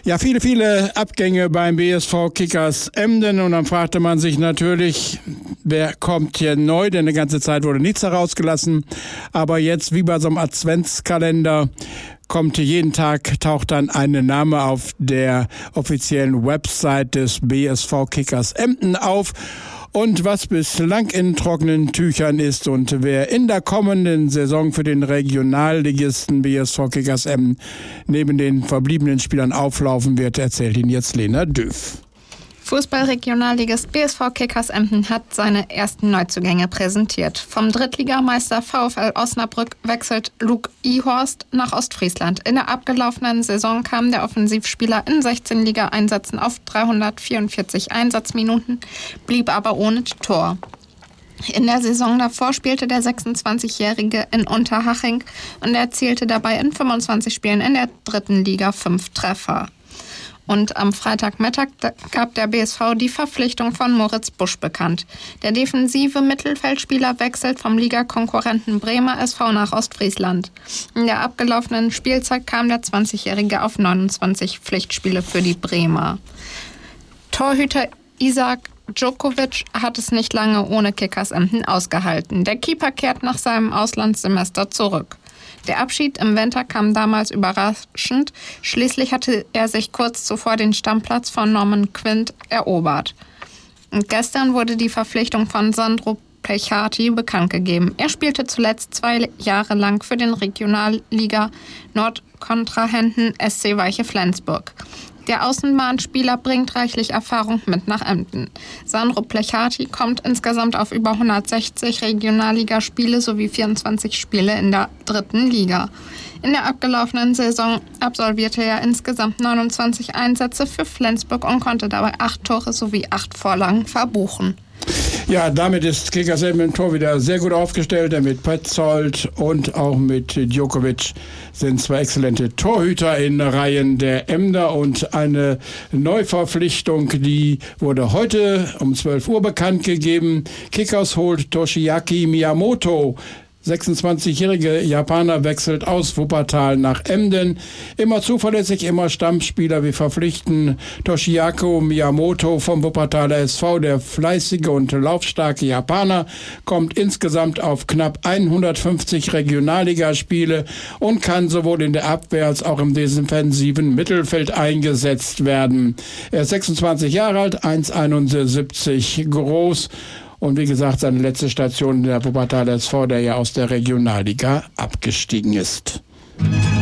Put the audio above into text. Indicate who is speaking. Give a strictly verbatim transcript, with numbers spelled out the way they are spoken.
Speaker 1: Ja, viele, viele Abgänge beim B S V Kickers Emden und dann fragte man sich natürlich, wer kommt hier neu, denn eine ganze Zeit wurde nichts herausgelassen, aber jetzt wie bei so einem Adventskalender kommt jeden Tag, taucht dann ein Name auf der offiziellen Website des B S V Kickers Emden auf. Und was bislang in trockenen Tüchern ist und wer in der kommenden Saison für den Regionalligisten B S V Kickers Emden neben den verbliebenen Spielern auflaufen wird, erzählt Ihnen jetzt Lena Düff.
Speaker 2: Fußball-Regionalligist B S V Kickers Emden hat seine ersten Neuzugänge präsentiert. Vom Drittligameister VfL Osnabrück wechselt Luke Ihorst nach Ostfriesland. In der abgelaufenen Saison kam der Offensivspieler in sechzehn Liga-Einsätzen auf dreihundertvierundvierzig Einsatzminuten, blieb aber ohne Tor. In der Saison davor spielte der sechsundzwanzigjährige in Unterhaching und erzielte dabei in fünfundzwanzig Spielen in der dritten Liga fünf Treffer. Und am Freitagmittag gab der B S V die Verpflichtung von Moritz Busch bekannt. Der defensive Mittelfeldspieler wechselt vom Ligakonkurrenten Bremer S V nach Ostfriesland. In der abgelaufenen Spielzeit kam der zwanzigjährige auf neunundzwanzig Pflichtspiele für die Bremer. Torhüter Isaac Djokovic hat es nicht lange ohne Kickers Emden ausgehalten. Der Keeper kehrt nach seinem Auslandssemester zurück. Der Abschied im Winter kam damals überraschend. Schließlich hatte er sich kurz zuvor den Stammplatz von Norman Quint erobert. Und gestern wurde die Verpflichtung von Sandro Plechati bekannt gegeben. Er spielte zuletzt zwei Jahre lang für den Regionalliga Nordkontrahenten S C Weiche Flensburg. Der Außenbahnspieler bringt reichlich Erfahrung mit nach Emden. Sandro Plechati kommt insgesamt auf über hundertsechzig Regionalligaspiele sowie vierundzwanzig Spiele in der dritten Liga. In der abgelaufenen Saison absolvierte er insgesamt neunundzwanzig Einsätze für Flensburg und konnte dabei acht Tore sowie acht Vorlagen verbuchen.
Speaker 1: Ja, damit ist Kickers Emden im Tor wieder sehr gut aufgestellt. Denn mit Petzold und auch mit Djokovic sind zwei exzellente Torhüter in Reihen der Emder. Und eine Neuverpflichtung, die wurde heute um zwölf Uhr bekannt gegeben. Kickers holt Toshiaki Miyamoto. sechsundzwanzigjährige Japaner wechselt aus Wuppertal nach Emden. Immer zuverlässig, immer Stammspieler. Wir verpflichten Toshiaki Miyamoto vom Wuppertaler S V. Der fleißige und laufstarke Japaner kommt insgesamt auf knapp hundertfünfzig Regionalligaspiele und kann sowohl in der Abwehr als auch im defensiven Mittelfeld eingesetzt werden. Er ist sechsundzwanzig Jahre alt, eins Komma einundsiebzig groß. Und wie gesagt, seine letzte Station der Wuppertaler S V, der ja aus der Regionalliga abgestiegen ist.